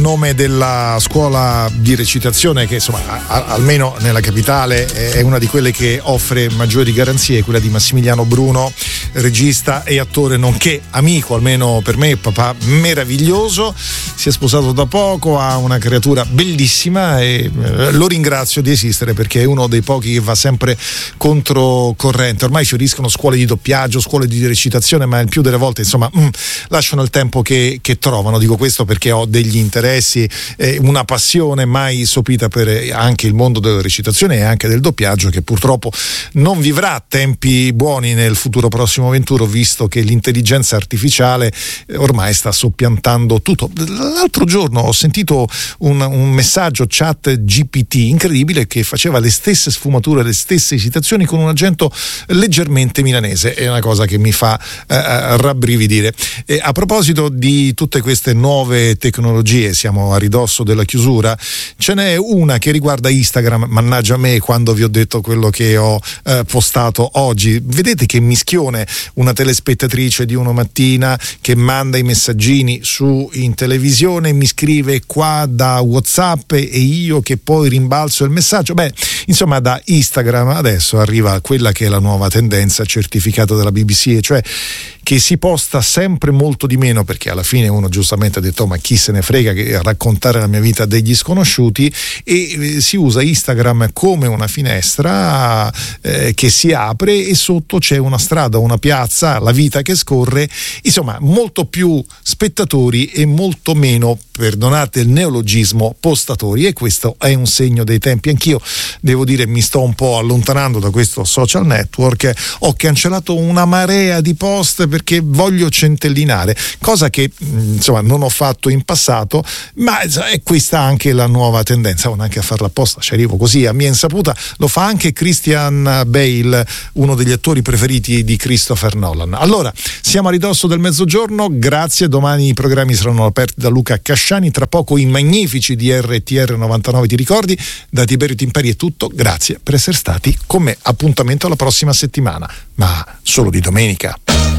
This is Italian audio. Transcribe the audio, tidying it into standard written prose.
nome della scuola di recitazione che insomma almeno nella capitale è una di quelle che offre maggiori garanzie, quella di Massimiliano Bruno, regista e attore nonché amico, almeno per me, papà meraviglioso. Si è sposato da poco, ha una creatura bellissima e lo ringrazio di esistere, perché è uno dei pochi che va sempre controcorrente. Ormai fioriscono scuole di doppiaggio, scuole di recitazione, ma il più delle volte insomma lasciano il tempo che trovano. Dico questo perché ho degli interessi, una passione mai sopita per anche il mondo della recitazione e anche del doppiaggio, che purtroppo non vivrà tempi buoni nel futuro prossimo venturo, visto che l'intelligenza artificiale ormai sta soppiantando tutto. L'altro giorno ho sentito un messaggio chat GPT incredibile che faceva le stesse sfumature, le stesse citazioni con un accento leggermente milanese. È una cosa che mi fa rabbrividire. E a proposito di tutte queste nuove tecnologie, siamo a ridosso della chiusura, ce n'è una che riguarda Instagram. Mannaggia me quando vi ho detto quello che ho postato oggi. Vedete che mischione, una telespettatrice di Uno Mattina che manda i messaggini in televisione, mi scrive qua da WhatsApp e io che poi rimbalzo il messaggio. Insomma, da Instagram adesso arriva quella che è la nuova tendenza certificata dalla BBC, e cioè che si posta sempre molto di meno, perché alla fine uno giustamente ha detto ma chi se ne frega che raccontare la mia vita degli sconosciuti, e si usa Instagram come una finestra che si apre e sotto c'è una strada, una piazza, la vita che scorre, insomma molto più spettatori e molto meno, perdonate il neologismo, postatori, e questo è un segno dei tempi. Anch'io devo dire mi sto un po' allontanando da questo social network, ho cancellato una marea di post perché voglio centellinare, cosa che insomma non ho fatto in passato, ma è questa anche la nuova tendenza. Non anche a farla apposta, ci arrivo così a mia insaputa. Lo fa anche Christian Bale, uno degli attori preferiti di Christopher Nolan. Allora, siamo a ridosso del mezzogiorno, grazie. Domani i programmi saranno aperti da Luca Casciani, tra poco i magnifici di RTR 99 ti ricordi. Da Tiberio Timperi è tutto, grazie per essere stati con me. Appuntamento alla prossima settimana, ma solo di domenica.